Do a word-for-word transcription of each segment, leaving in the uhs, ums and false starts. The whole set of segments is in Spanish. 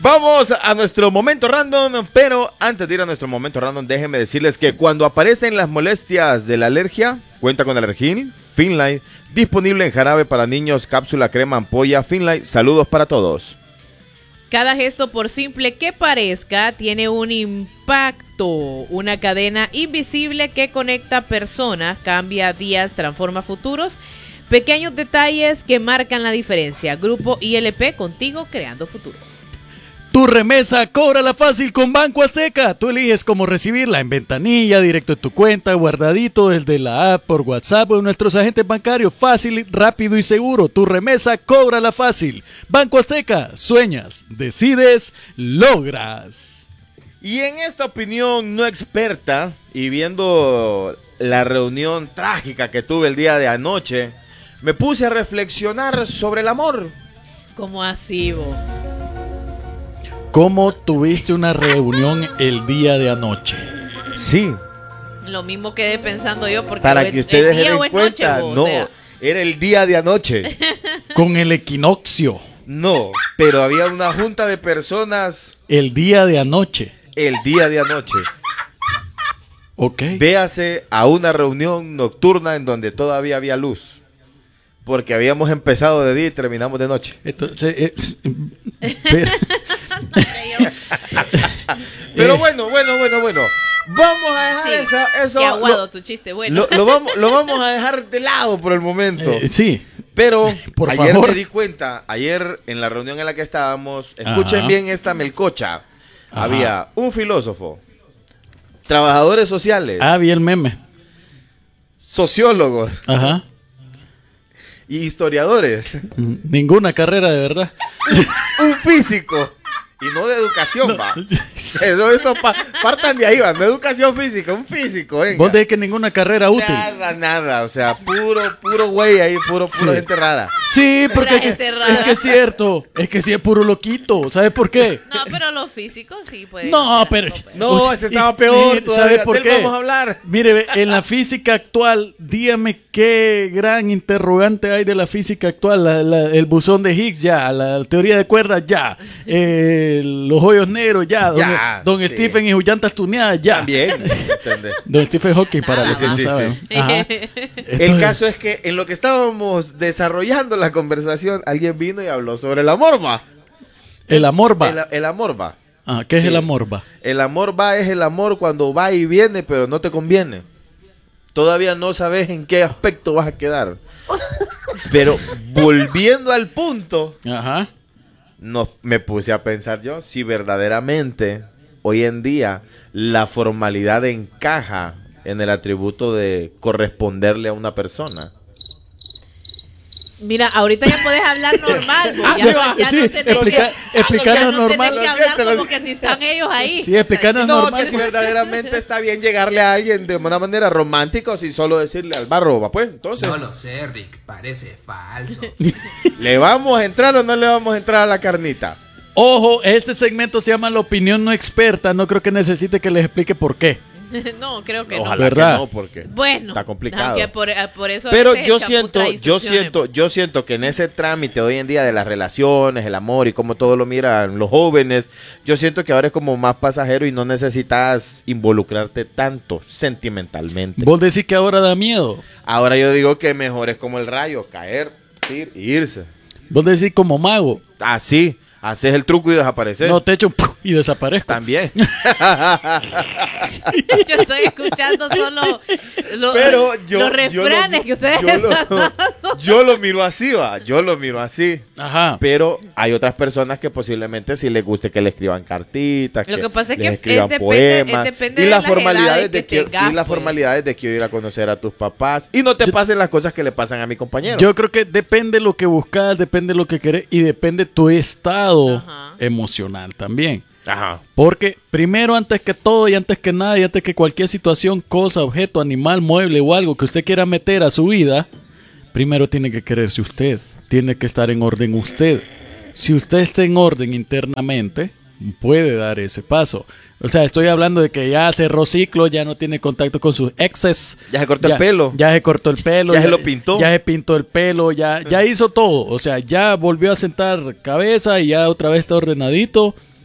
Vamos a nuestro momento random, pero antes de ir a nuestro momento random, déjenme decirles que cuando aparecen las molestias de la alergia, cuenta con Alergil Finlight, disponible en jarabe para niños, cápsula, crema, ampolla. Finlight, saludos para todos. Cada gesto, por simple que parezca, tiene un impacto. Una cadena invisible que conecta personas, cambia días, transforma futuros. Pequeños detalles que marcan la diferencia. Grupo I L P, contigo creando futuro. Tu remesa, cóbrala fácil con Banco Azteca. Tú eliges cómo recibirla, en ventanilla, directo en tu cuenta, guardadito desde la app, por WhatsApp o en nuestros agentes bancarios. Fácil, rápido y seguro. Tu remesa, cóbrala fácil. Banco Azteca, sueñas, decides, logras. Y en esta opinión no experta, y viendo la reunión trágica que tuve el día de anoche, me puse a reflexionar sobre el amor. ¿Cómo así, vos? ¿Cómo tuviste una reunión el día de anoche? Sí. Lo mismo quedé pensando yo, porque para que ustedes se den cuenta, noche, vos, no, o sea. Era el día de anoche. Con el equinoccio. No, pero había una junta de personas. El día de anoche. El día de anoche. Ok. Véase a una reunión nocturna en donde todavía había luz. Porque habíamos empezado de día y terminamos de noche. Entonces, eh, pero, pero bueno, bueno, bueno, bueno. Vamos a dejar Sí, esa, eso. qué aguado lo, tu chiste, bueno. Lo, lo, vamos, lo vamos a dejar de lado por el momento. eh, sí. Pero Por ayer favor. me di cuenta, ayer en la reunión en la que estábamos, escuchen Ajá. bien esta melcocha. Ajá. Había un filósofo, trabajadores sociales, Ah, vi el meme. sociólogos Ajá. y historiadores, Ninguna carrera de verdad. un físico. Y no de educación, va. Eso, eso pa- partan de ahí, va. No educación física, un físico, venga. Vos decís que ninguna carrera útil. Nada, nada. O sea, puro, puro güey ahí, puro, puro Sí. gente rara. Sí, porque Pura es que, gente rara. es que es cierto. Es que sí es puro loquito. ¿Sabes por qué? No, pero los físicos sí pueden. No, ser, pero... pues. No, o sea, ese estaba y- peor y- todavía. ¿Sabe por Del qué? vamos a hablar. Mire, ve, en la física actual, dígame qué gran interrogante hay de la física actual. La- la- el buzón de Higgs, ya. La teoría de cuerdas, ya. Eh, los hoyos negros, ya. Don, Ya, don sí. Stephen y sus llantas tuneadas, ya. También, ¿entendés? Don Stephen Hawking, para Nada los que no más. Sí, sí, saben. sí. Ajá. El Entonces, caso es que en lo que estábamos desarrollando la conversación, alguien vino y habló sobre el amor, va. el amor va. El, el amor va. Ah, ¿qué es Sí. el amor va? El amor va es el amor cuando va y viene, pero no te conviene. Todavía no sabes en qué aspecto vas a quedar. Pero volviendo al punto, Ajá. no, me puse a pensar yo si verdaderamente hoy en día la formalidad encaja en el atributo de corresponderle a una persona. Mira, ahorita ya podés hablar normal, vos. Ah, ya, sí, no- ya sí, no tenés explica- que, explicarnos ya no normal. tenés que Lo hablar siento, lo como que si están ellos ahí. Sí, explicarnos No, normal. que si verdaderamente está bien llegarle a alguien de una manera romántica o si solo decirle al barro, va pues, entonces, No lo sé, Rick, parece falso. ¿le vamos a entrar o no le vamos a entrar a la carnita? Ojo, este segmento se llama La Opinión No Experta. No creo que necesite que les explique por qué. No, creo que Ojalá no. ¿Verdad? que no, porque Bueno, está complicado. aunque por, por eso a Pero veces yo el champú siento, trae yo instrucciones. siento, yo siento que en ese trámite hoy en día de las relaciones, el amor y cómo todo lo miran los jóvenes, yo siento que ahora es como más pasajero y no necesitas involucrarte tanto sentimentalmente. Vos decís que ahora da miedo. Ahora yo digo que mejor es como el rayo, caer, ir y irse. Vos decís como mago. Así, haces el truco y desapareces. No, te echo ¡puf! Y desaparezco. También. Yo estoy escuchando solo lo- Pero yo, los yo refranes lo, que ustedes yo lo- están dando. yo lo miro así, va. Yo lo miro así. Ajá. Pero hay otras personas que posiblemente sí les guste que le escriban cartitas, Lo que pasa es les que escriban es depende- poemas, es depende y de las las formalidades edades de que que, tengas, y las pues. formalidades de que ir a conocer a tus papás y no te pasen las cosas que le pasan a mi compañero. Yo creo que depende lo que buscas, depende lo que querés y depende tu estado Ajá. emocional también. Ajá. Porque primero, antes que todo y antes que nada y antes que cualquier situación, cosa, objeto, animal, mueble o algo que usted quiera meter a su vida, primero tiene que quererse usted, tiene que estar en orden usted. Si usted está en orden internamente, puede dar ese paso. O sea, estoy hablando de que ya cerró ciclo, ya no tiene contacto con sus exes. Ya se cortó el pelo. Ya se cortó el pelo. Ya se lo pintó. Ya se pintó el pelo, ya, ya hizo todo. O sea, ya volvió a sentar cabeza y ya otra vez está ordenadito.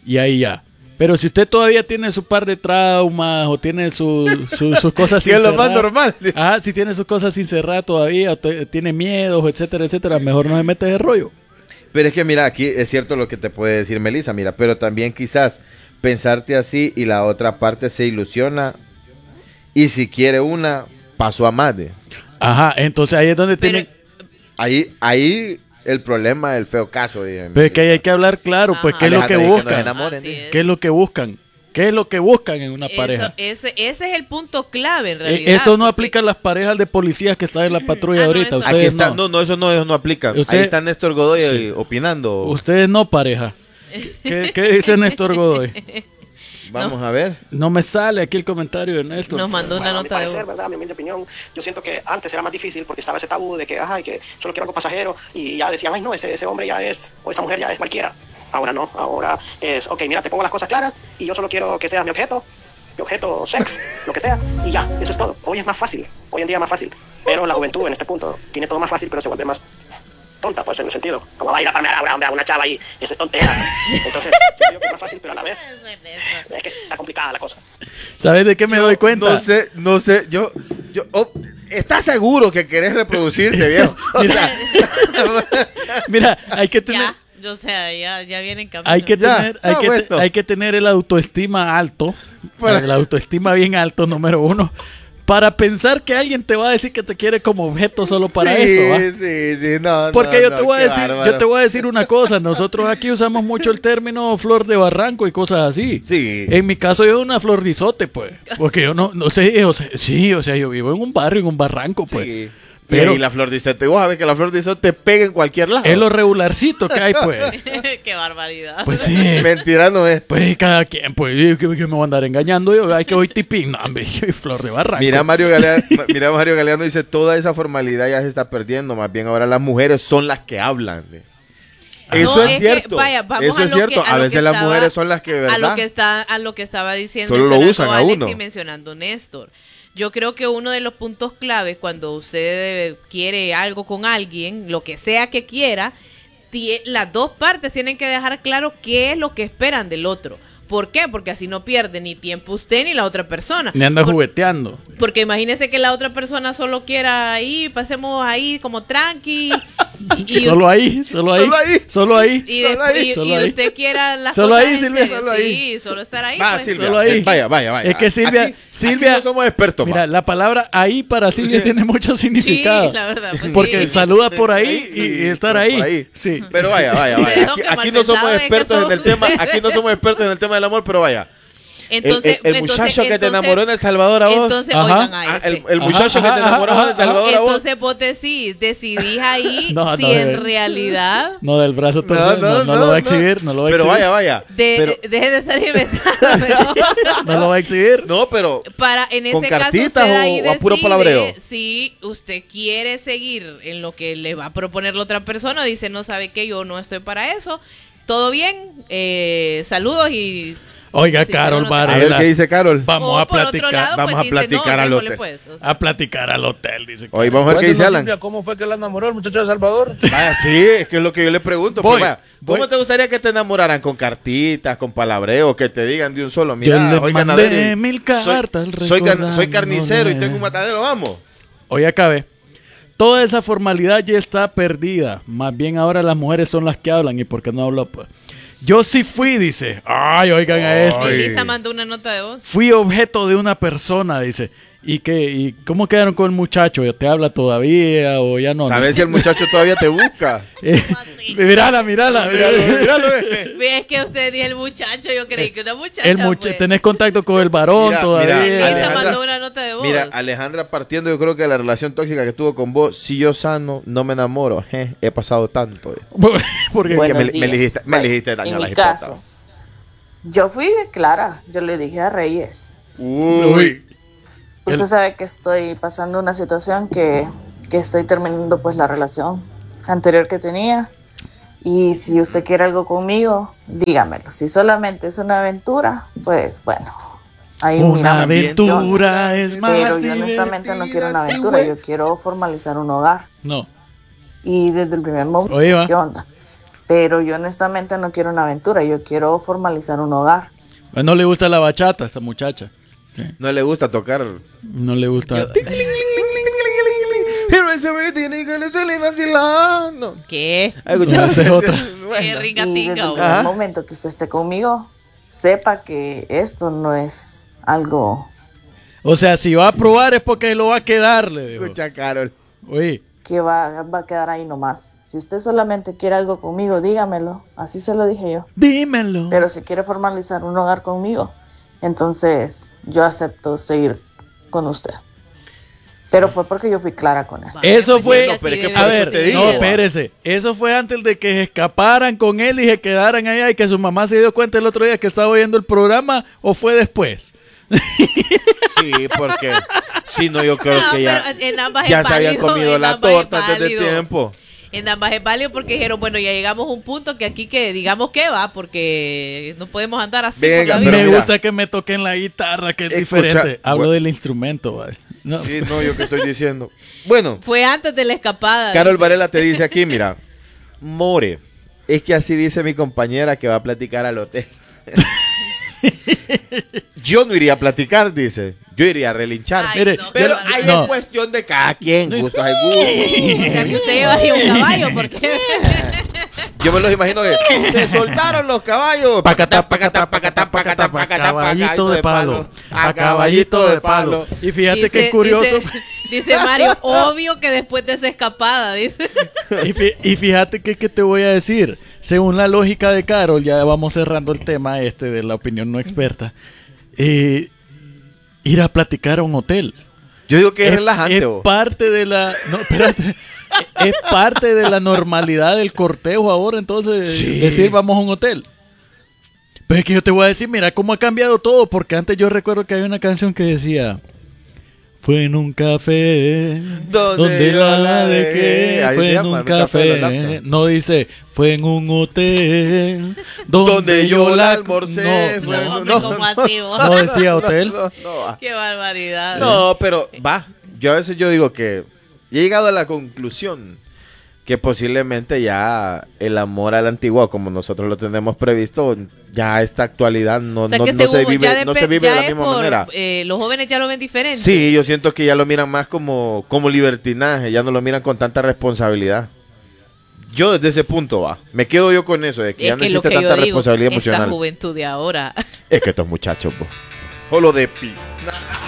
y ahí ya. Pero si usted todavía tiene su par de traumas o tiene su, su- sus cosas Sí, sin es lo más cerrar, normal. ajá, si tiene sus cosas sin cerrar todavía, o te- tiene miedos, etcétera, etcétera, mejor no se mete de rollo. Pero es que mira, aquí es cierto lo que te puede decir Melissa, mira, pero también quizás pensarte así y la otra parte se ilusiona y si quiere una, pasó a más de. Ajá, entonces ahí es donde Pero- tienen... Ahí, ahí el problema, el feo caso. dije, Pero es que ahí hay Melissa. que hablar claro, pues, Ajá. ¿qué es lo que Alejandra, dice que no se buscan? enamoren, Así dice. es. ¿Qué es lo que buscan? ¿Qué es lo que buscan en una Eso- pareja? ese, ese es el punto clave en Eh, realidad. Esto no porque- aplica a las parejas de policías que están en la patrulla Ah, no, ahorita. eso- Ustedes Aquí está, no. no, no, eso no, eso no aplica. Usted- Ahí está Néstor Godoy Sí. eh, opinando. Ustedes no, pareja. ¿Qué, qué dice Néstor Godoy? Vamos a ver. No me sale aquí el comentario de Néstor. Nos mandó una Bueno, a mi nota de parecer, voz. ¿verdad? Mi humilde opinión, yo siento que antes era más difícil porque estaba ese tabú de que, ajá, y que solo quiero algo pasajero y ya decían, ay, no, ese, ese hombre ya es, o esa mujer ya es cualquiera. Ahora no, ahora es, ok, mira, te pongo las cosas claras y yo solo quiero que seas mi objeto, mi objeto, sex, lo que sea, y ya, eso es todo. Hoy es más fácil, hoy en día es más fácil, pero la juventud en este punto tiene todo más fácil, pero se vuelve más tonta, pues en el sentido, como va a ir a farmear a una, a una chava y esa es tontera. Entonces, siento yo que es más fácil, pero a la vez es que está complicada la cosa. ¿Sabes de qué me doy cuenta? No sé, no sé, yo, yo, oh, ¿estás seguro que querés reproducirte, viejo? O Mira, sea, mira, hay que tener, Ya, o sea, ya, ya vienen camino. hay que Ya, tener, hay está que, te- bueno. hay que tener el autoestima alto, Para- el autoestima bien alto, número uno, para pensar que alguien te va a decir que te quiere como objeto solo para sí, eso, ¿va? sí, sí, no, Porque no, yo no, te voy a qué decir, bárbaro. yo te voy a decir una cosa, nosotros aquí usamos mucho el término flor de barranco y cosas así. Sí. En mi caso yo una flor de isote, pues, porque yo no, no sé, o sea, sí, o sea, yo vivo en un barrio, en un barranco, pues. Sí. Pero- y la flor de isote, vos sabés que la flor de isote te pega en cualquier lado. Es lo regularcito que hay, pues. Qué barbaridad. Pues sí. Mentira no es. Pues cada quien, pues, yo, que, que me voy a andar engañando yo, hay que hoy tipín, no, hombre, flor de barranco. Mira Mario Galeano, mira Mario Galeano dice, toda esa formalidad ya se está perdiendo, más bien ahora las mujeres son las que hablan. de- Eso No, es, que, cierto. vaya, vamos Eso a es lo cierto. que- a lo veces que las estaba- mujeres son las que, ¿verdad? A lo que está, a lo que estaba diciendo, Solo lo mencionando usan a Alex uno. y mencionando Néstor. Yo creo que uno de los puntos claves cuando usted quiere algo con alguien, lo que sea que quiera, tie- las dos partes tienen que dejar claro qué es lo que esperan del otro. ¿Por qué? Porque así no pierde ni tiempo usted ni la otra persona. Me anda Por- jugueteando. Porque imagínese que la otra persona solo quiera ahí, pasemos ahí como tranqui. Y, y Solo ahí, solo ahí, Solo ahí. solo ahí. y, Solo de- ahí, y- solo y ahí. usted quiera las Solo cosas ahí, en Silvia, serio. solo ahí. Sí, solo estar ahí. Va, pues. Silvia. Solo ahí. eh, Vaya, vaya, vaya. Es que Silvia- Aquí- Silvia- aquí no somos expertos. Mira, va. la palabra ahí para Silvia tiene mucho significado. Sí, la verdad, pues Porque sí. saluda por ahí y, y estar por ahí. ahí. Sí. Pero vaya, vaya, Se vaya. dejó Aquí, que aquí mal no somos pensado de que expertos en somos- el tema, aquí no somos expertos en el tema del amor, pero vaya. Entonces, el, el- el entonces- muchacho que te entonces- enamoró en El Salvador a vos. Entonces, Ajá. oigan a Ah, este. el, el Ajá, muchacho que ajá, te enamoró ajá, en El Salvador a vos. Entonces vos decís, decidís ahí No, no, si bebé. en realidad No, del brazo torcido, no, no, lo va a exhibir, no lo va a Pero exhibir. vaya, vaya. de, Pero- de- deje de estar inventando. ¿no? No lo va a exhibir. no, pero Para en ¿Con ese caso cartitas usted o- ahí o a puro decide palabreo? si usted quiere seguir en lo que le va a proponer la otra persona, dice, no sabe que yo no estoy para eso. Todo bien, eh, saludos y Oiga, Sí, Carol pero no te- a ver Varela. qué dice Carol. Vamos O a por otro platicar, lado, vamos pues a dice, platicar no, al démosle hotel. pues, o sea. a platicar al hotel, dice. Hoy vamos a ver qué dice Cuéntanos, Alan. Silvia, ¿cómo fue que la enamoró el muchacho de Salvador? Vaya, sí, es que es lo que yo le pregunto. Voy, pues, vaya, ¿cómo voy. te gustaría que te enamoraran? ¿Con cartitas, con palabreo, que te digan de un solo? Mira, Yo le soy mandé ganadero y mil soy- cartas soy, gan- soy recordándome. carnicero y tengo un matadero, vamos. Hoy acabé. Toda esa formalidad ya está perdida. Más bien ahora las mujeres son las que hablan. ¿Y por qué no hablo? Pues? Yo sí fui, dice. Ay, oigan a esto. Ay. Elisa mandó una nota de voz. Fui objeto de una persona, dice. ¿Y qué? ¿Y cómo quedaron con el muchacho? ¿Te habla todavía o ya no? ¿Sabes si el muchacho todavía te busca? Eh, mírala, mírala. Míralo, mírala. míralo, eh. Ve, es que usted dijo el muchacho, yo creí que una muchacha. El mucha- pues. ¿Tenés contacto con el varón Mira, todavía? mira, Elisa Alejandra- mandó una nota de voz. Mira, Alejandra, partiendo yo creo que de la relación tóxica que tuvo con vos, si yo sano, no me enamoro. Je, he pasado tanto. eh. Porque que Buenos me- me días. le dijiste- me Bueno, le dijiste daño en a la mi jipota. caso, yo fui clara. Yo le dije a Reyes. Uy. Usted El- sabe que estoy pasando una situación que, que estoy terminando pues la relación anterior que tenía. Y si usted quiere algo conmigo, dígamelo. Si solamente es una aventura, pues bueno. Ahí una miramos. aventura es más Pero yo honestamente no quiero una aventura. Yo quiero formalizar un hogar. No. Y desde el primer momento, Oye, va. ¿qué onda? pero yo honestamente no quiero una aventura, yo quiero formalizar un hogar. No le gusta la bachata a esta muchacha. Sí. No le gusta tocar. No le gusta. Pero ese hombre tiene que le sale vacilando. ¿Qué? Ay, escucha, No, esa es otra. Qué Y desde ringatinga, el güey. primer momento que usted esté conmigo, sepa que esto no es algo O sea, si va a probar es porque lo va a quedar, le dijo. Escucha, Carol. Oye, que va, va a quedar ahí nomás. Si usted solamente quiere algo conmigo, dígamelo. Así se lo dije yo. dímelo. Pero si quiere formalizar un hogar conmigo, entonces yo acepto seguir con usted. Pero fue porque yo fui clara con él. Eso fue, Pues, pero es que a por ver, eso te digo, no, va. espérese, eso fue antes de que se escaparan con él y se quedaran allá y que su mamá se dio cuenta el otro día que estaba oyendo el programa, o fue después. Sí, porque si no, yo creo No, que ya, pero en ambas ya es se habían válido, comido en la ambas es torta antes de válido. tiempo. En ambas es válido porque dijeron, bueno, ya llegamos a un punto que aquí que digamos que va, porque no podemos andar así. Venga, por la pero vida. Me mira. gusta que me toquen la guitarra, que es Escucha, diferente. Hablo bueno. del instrumento, vale. No. Sí, no, yo que estoy diciendo. Bueno, Fue antes de la escapada. Carol dice. Varela te dice aquí, mira, More, es que así dice mi compañera que va a platicar al hotel. Yo no iría a platicar, dice. Yo iría a relinchar. Ay, Mire, no, Pero no, ahí no. es cuestión de cada quien, gustos hay gustos. O sea, que usted lleva ahí un caballo, porque Yo me los imagino que se soltaron los caballos. Pacatá, pacatá, pacatá, pacatá, pacatá, caballito de palo. A caballito de palo. Y fíjate Dice- que es curioso. Dice, dice Mario, obvio que después de esa escapada, dice. Y, fí- y fíjate que, que te voy a decir, según la lógica de Carol, ya vamos cerrando el tema este de la opinión no experta, eh, ir a platicar a un hotel. Yo digo que es, relajante. Es vos. parte de la... No, espérate. Es parte de la normalidad del cortejo ahora, entonces, Sí. decir vamos a un hotel. Pero es que yo te voy a decir, mira cómo ha cambiado todo, porque antes yo recuerdo que había una canción que decía... Fue en un café Donde donde yo la la dejé. dejé. Ahí Fue se en llama, un el café de los café. Lapsa. No dice, fue en un hotel donde, Donde yo la almorcé. No, fue- no, hombre, ¿cómo así, vos? no decía hotel. No, no, va. Qué barbaridad. No, pero va. Yo a veces yo digo que he llegado a la conclusión que posiblemente ya el amor a la antigua, como nosotros lo tenemos previsto, ya a esta actualidad no, O sea, no, que no se según- vive, ya no depe- se vive de ya la es misma por, manera. eh, los jóvenes ya lo ven diferente. Sí, yo siento que ya lo miran más como, como libertinaje, ya no lo miran con tanta responsabilidad. Yo desde ese punto va. Me quedo yo con eso, de que Es ya no que lo existe que yo tanta digo, responsabilidad esta emocional. juventud de ahora. Es que estos muchachos, po. Solo de pi.